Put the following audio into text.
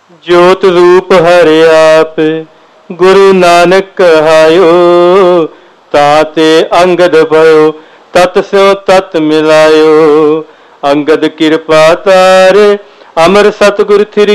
ज्योत रूप हरि आप गुरु नानक कहायो, ताते अंगद भयो तत् स्यो तत् मिलायो। अंगद कृपा तारे अमर सतगुर थिर